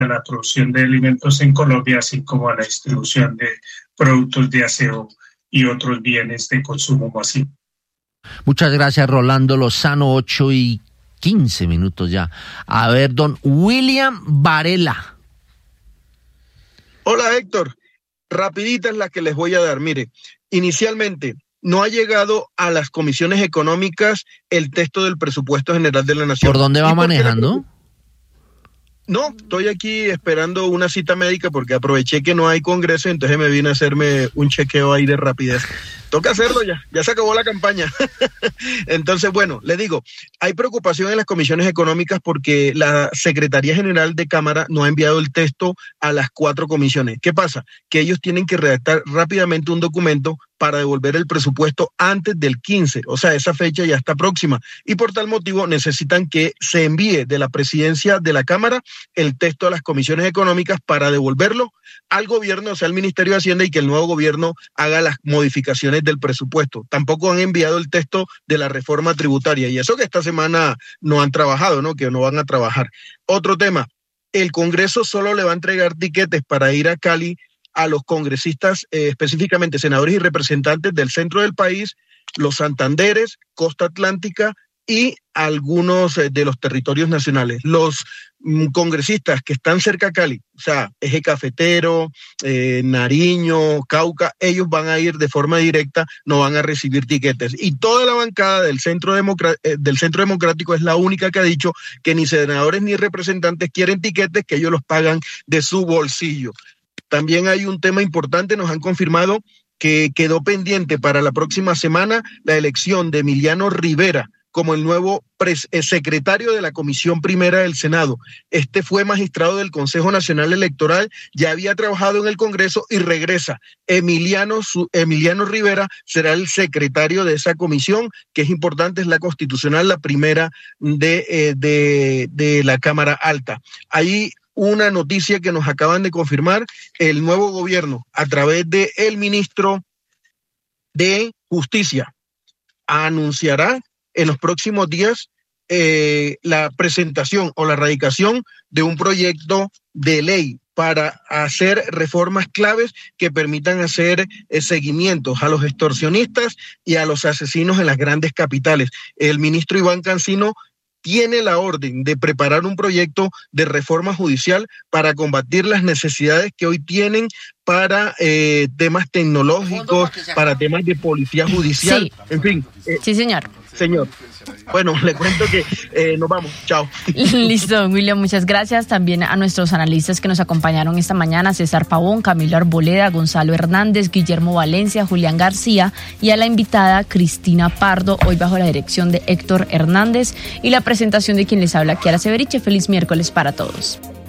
a la producción de alimentos en Colombia, así como a la distribución de productos de aseo y otros bienes de consumo masivo. Muchas gracias, Rolando Lozano, 8:15 ya. A ver, don William Varela. Hola, Héctor. Rapiditas las que les voy a dar. Mire, inicialmente no ha llegado a las comisiones económicas el texto del presupuesto general de la Nación. ¿Por dónde va manejando? No, estoy aquí esperando una cita médica porque aproveché que no hay congreso, entonces me vine a hacerme un chequeo ahí de rapidez. Toca hacerlo ya se acabó la campaña. Entonces, bueno, le digo, hay preocupación en las comisiones económicas porque la Secretaría General de Cámara no ha enviado el texto a las 4 comisiones. ¿Qué pasa? Que ellos tienen que redactar rápidamente un documento para devolver el presupuesto antes del 15, o sea, esa fecha ya está próxima, y por tal motivo necesitan que se envíe de la presidencia de la Cámara el texto a las comisiones económicas para devolverlo al gobierno, o sea, al Ministerio de Hacienda, y que el nuevo gobierno haga las modificaciones del presupuesto. Tampoco han enviado el texto de la reforma tributaria, y eso que esta semana no han trabajado, ¿no? Que no van a trabajar. Otro tema, el Congreso solo le va a entregar tiquetes para ir a Cali a los congresistas, específicamente senadores y representantes del centro del país, los Santanderes, Costa Atlántica y algunos de los territorios nacionales. Los congresistas que están cerca a Cali, o sea, Eje Cafetero, Nariño, Cauca, ellos van a ir de forma directa, no van a recibir tiquetes. Y toda la bancada del Centro Democrático es la única que ha dicho que ni senadores ni representantes quieren tiquetes, que ellos los pagan de su bolsillo. También hay un tema importante, nos han confirmado que quedó pendiente para la próxima semana la elección de Emiliano Rivera como el nuevo secretario de la Comisión Primera del Senado. Este fue magistrado del Consejo Nacional Electoral, ya había trabajado en el Congreso y regresa. Emiliano Rivera será el secretario de esa comisión, que es importante, es la constitucional, la primera de la Cámara Alta. Ahí una noticia que nos acaban de confirmar, el nuevo gobierno, a través de el ministro de Justicia, anunciará en los próximos días la presentación o la radicación de un proyecto de ley para hacer reformas claves que permitan hacer seguimientos a los extorsionistas y a los asesinos en las grandes capitales. El ministro Iván Cancino tiene la orden de preparar un proyecto de reforma judicial para combatir las necesidades que hoy tienen para temas tecnológicos, para temas de policía judicial, sí. En fin. Sí, señor. Señor. Bueno, le cuento que nos vamos. Chao. Listo, William, muchas gracias. También a nuestros analistas que nos acompañaron esta mañana, César Pavón, Camilo Arboleda, Gonzalo Hernández, Guillermo Valencia, Julián García, y a la invitada Cristina Pardo, hoy bajo la dirección de Héctor Hernández y la presentación de quien les habla, Kiara Severiche. Feliz miércoles para todos.